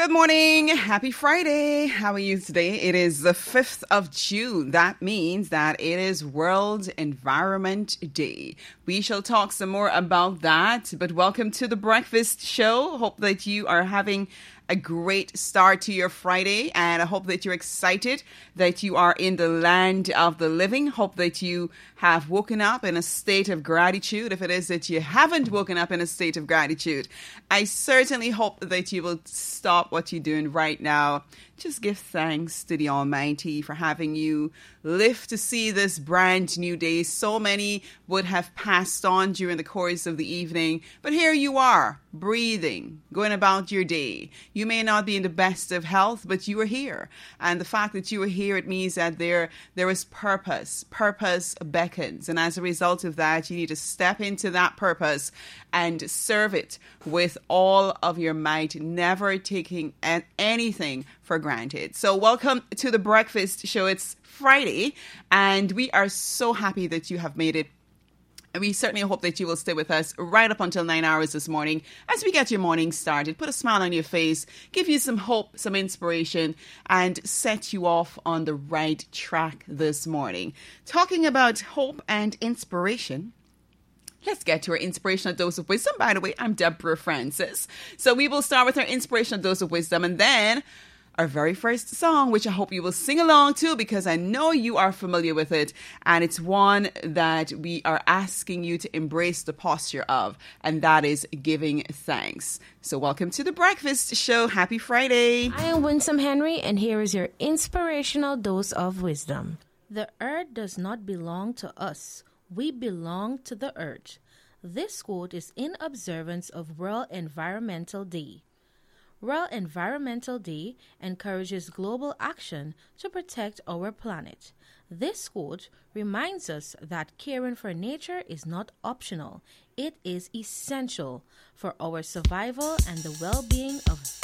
Good morning. Happy Friday. How are you today? It is the 5th of June. That means that it is World Environment Day. We shall talk some more about that, but welcome to the breakfast show. Hope that you are having a great start to your Friday, and I hope that you're excited that you are in the land of the living. Hope that you have woken up in a state of gratitude. If it is that you haven't woken up in a state of gratitude, I certainly hope that you will stop what you're doing right now. Just give thanks to the Almighty for having you live to see this brand new day. So many would have passed on during the course of the evening, but here you are, breathing, going about your day. You may not be in the best of health, but you are here. And the fact that you are here, it means that there is purpose. Purpose beckons. And as a result of that, you need to step into that purpose and serve it with all of your might, never taking anything for granted. So welcome to the breakfast show. It's Friday, and we are so happy that you have made it. And we certainly hope that you will stay with us right up until 9 hours this morning as we get your morning started. Put a smile on your face, give you some hope, some inspiration, and set you off on the right track this morning. Talking about hope and inspiration, let's get to our inspirational dose of wisdom. By the way, I'm Deborah Francis. So we will start with our inspirational dose of wisdom, and then our very first song, which I hope you will sing along to because I know you are familiar with it. And it's one that we are asking you to embrace the posture of, and that is giving thanks. So welcome to the breakfast show. Happy Friday. I am Winsome Henry, and here is your inspirational dose of wisdom. The earth does not belong to us. We belong to the earth. This quote is in observance of World Environmental Day. World Environmental Day encourages global action to protect our planet. This quote reminds us that caring for nature is not optional. It is essential for our survival and the well-being of